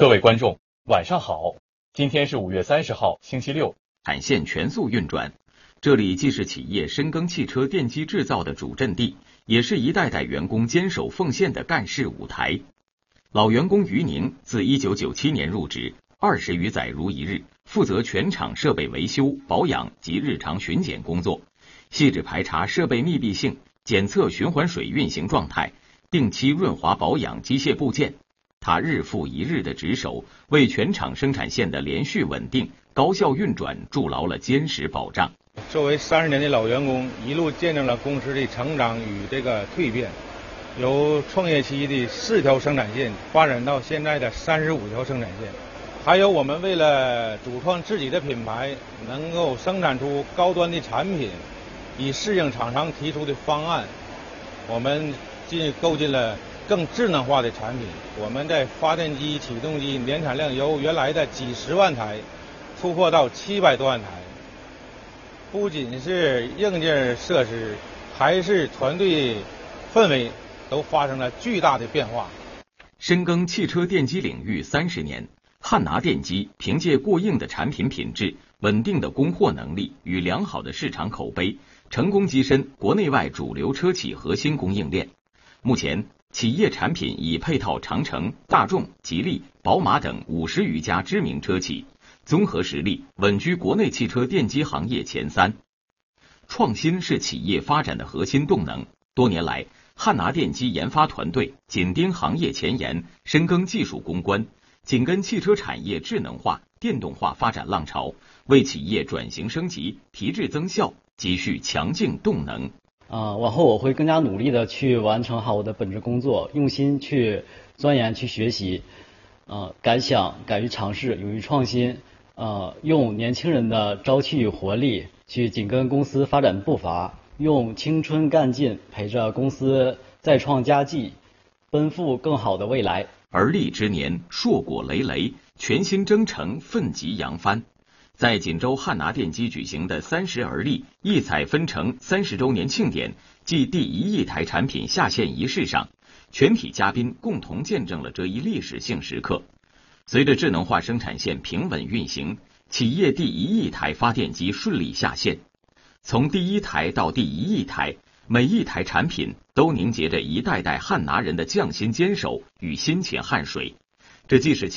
各位观众，晚上好。今天是5月30号，星期六。 产线全速运转，这里既是企业深耕汽车电机制造的主阵地，也是一代代员工坚守奉献的干事舞台。老员工于宁自1997年入职，20余载如一日，负责全厂设备维修、保养及日常巡检工作，细致排查设备密闭性，检测循环水运行状态，定期润滑保养机械部件。他日复一日的值守，为全厂生产线的连续稳定、高效运转筑牢了坚实保障。 作为30年的老员工，一路见证了公司的成长与蜕变，由创业期的4条生产线发展到现在的35条生产线。还有我们为了主创自己的品牌，能够生产出高端的产品，以适应厂商提出的方案，我们构建了更智能化的产品。我们在发电机、启动机年产量由原来的几十万台突破到700多万台。不仅是硬件设施，还是团队氛围都发生了巨大的变化。 深耕汽车电机领域30年，汉拿电机凭借过硬的产品品质、稳定的供货能力与良好的市场口碑，成功跻身国内外主流车企核心供应链。目前，企业产品已配套长城、大众、吉利、宝马等50余家知名车企，综合实力稳居国内汽车电机行业前3。创新是企业发展的核心动能。多年来，汉拿电机研发团队紧盯行业前沿，深耕技术攻关，紧跟汽车产业智能化、电动化发展浪潮，为企业转型升级、提质增效积蓄强劲动能。 往后我会更加努力的去完成好我的本职工作，用心去钻研、去学习，敢想、敢于尝试、勇于创新，用年轻人的朝气与活力去紧跟公司发展步伐，用青春干劲陪着公司再创佳绩，奔赴更好的未来。 而立之年，硕果累累，全新征程，奋楫扬帆。在锦州汉拿电机举行的30而立异彩纷呈30周年庆典暨第1亿台产品下线仪式上，全体嘉宾共同见证了这一历史性时刻。随着智能化生产线平稳运行，企业第1亿台发电机顺利下线。从第1台到第1亿台，每一台产品都凝结着一代代汉拿人的匠心坚守与辛勤汗水。这既是